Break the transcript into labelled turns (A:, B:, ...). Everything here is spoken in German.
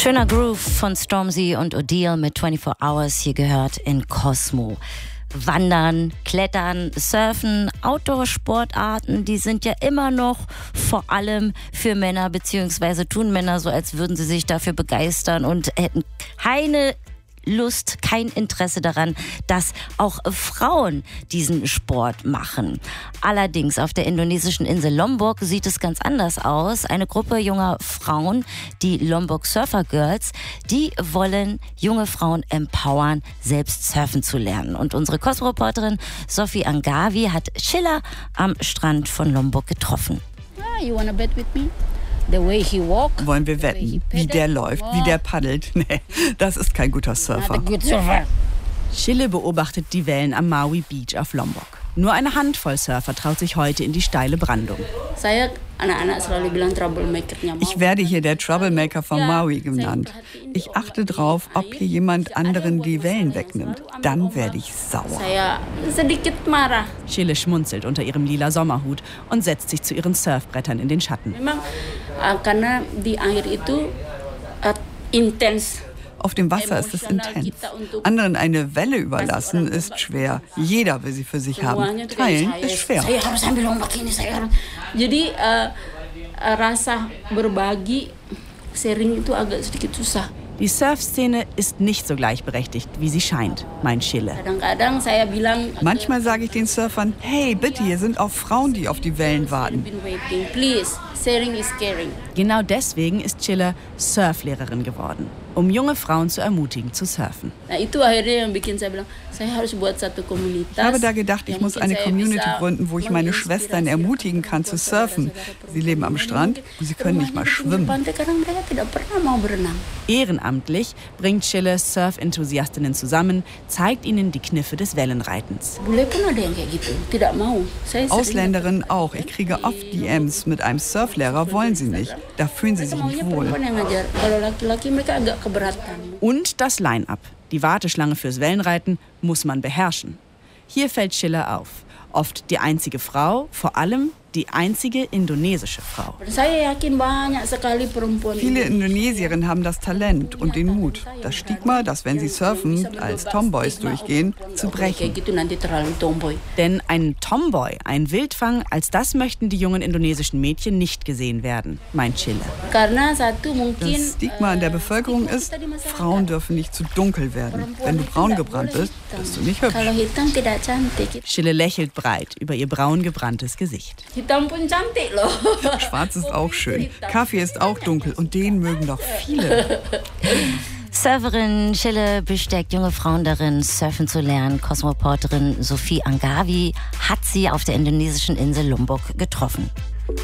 A: Schöner Groove von Stormzy und Odile mit 24 Hours hier gehört in Cosmo. Wandern, Klettern, Surfen, Outdoor-Sportarten, die sind ja immer noch vor allem für Männer, beziehungsweise tun Männer so, als würden sie sich dafür begeistern und hätten keine Lust, kein Interesse daran, dass auch Frauen diesen Sport machen. Allerdings auf der indonesischen Insel Lombok sieht es ganz anders aus. Eine Gruppe junger Frauen, die Lombok Surfer Girls, die wollen junge Frauen empowern, selbst surfen zu lernen. Und unsere Cosmo-Reporterin Sophie Angavi hat Schiller am Strand von Lombok getroffen.
B: You wanna bet with me? The way he walk,
C: wollen wir wetten, wie der läuft, wie der paddelt? Nee, das ist kein guter Surfer.
D: Schille beobachtet die Wellen am Maui Beach auf Lombok. Nur eine Handvoll Surfer traut sich heute in die steile Brandung.
C: Ich werde hier der Troublemaker von Maui genannt. Ich achte drauf, ob hier jemand anderen die Wellen wegnimmt. Dann werde ich sauer.
D: Schille schmunzelt unter ihrem lila Sommerhut und setzt sich zu ihren Surfbrettern in den Schatten.
C: Auf dem Wasser ist es intens. Anderen eine Welle überlassen ist schwer. Jeder will sie für sich haben. Teilen ist schwer.
B: Jadi rasa berbagi sharing itu agak sedikit susah.
D: Die Surfszene ist nicht so gleichberechtigt, wie sie scheint, meint Schille.
C: Manchmal sage ich den Surfern, hey, bitte, hier sind auch Frauen, die auf die Wellen warten.
D: Genau deswegen ist Schiller Surflehrerin geworden, um junge Frauen zu ermutigen, zu surfen.
C: Ich habe da gedacht, ich muss eine Community gründen, wo ich meine Schwestern ermutigen kann zu surfen. Sie leben am Strand und sie können nicht mal schwimmen.
D: Ehrenamtlich bringt Schille Surf-Enthusiastinnen zusammen, zeigt ihnen die Kniffe des Wellenreitens.
C: Ausländerinnen auch. Ich kriege oft DMs mit einem Surflehrer, wollen sie nicht. Da fühlen sie sich nicht wohl.
D: Und das Line-Up. Die Warteschlange fürs Wellenreiten muss man beherrschen. Hier fällt Schiller auf. Oft die einzige Frau, vor allem die einzige indonesische Frau.
C: Viele Indonesierinnen haben das Talent und den Mut, das Stigma, dass wenn sie surfen, als Tomboys durchgehen, zu brechen.
D: Denn ein Tomboy, ein Wildfang, als das möchten die jungen indonesischen Mädchen nicht gesehen werden, meint Schiller.
C: Das Stigma in der Bevölkerung ist, Frauen dürfen nicht zu dunkel werden. Wenn du braun gebrannt bist, bist du nicht hübsch.
D: Schiller lächelt breit über ihr braun gebranntes Gesicht.
C: Schwarz ist auch schön. Kaffee ist auch dunkel und den mögen doch viele.
A: Surferin Schille bestärkt junge Frauen darin, surfen zu lernen. Cosmo-Reporterin Sophie Angavi hat sie auf der indonesischen Insel Lombok getroffen.